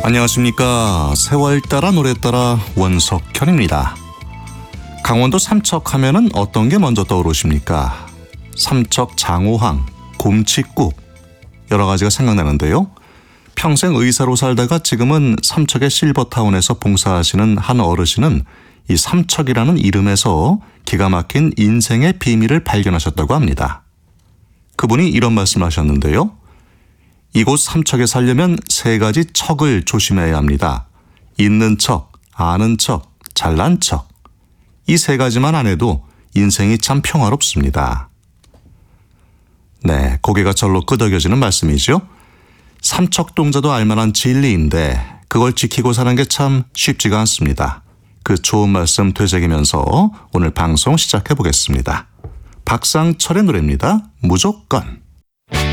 안녕하십니까. 세월 따라 노래 따라 원석현입니다. 강원도 삼척하면은 어떤 게 먼저 떠오르십니까? 삼척 장호항, 곰칫국 여러 가지가 생각나는데요. 평생 의사로 살다가 지금은 삼척의 실버타운에서 봉사하시는 한 어르신은 이 삼척이라는 이름에서 기가 막힌 인생의 비밀을 발견하셨다고 합니다. 그분이 이런 말씀하셨는데요. 이곳 삼척에 살려면 3가지 척을 조심해야 합니다. 있는 척, 아는 척, 잘난 척. 이 3가지만 안 해도 인생이 참 평화롭습니다. 네, 고개가 절로 끄덕여지는 말씀이죠. 삼척동자도 알만한 진리인데 그걸 지키고 사는 게 참 쉽지가 않습니다. 그 좋은 말씀 되새기면서 오늘 방송 시작해 보겠습니다. 박상철의 노래입니다. 무조건.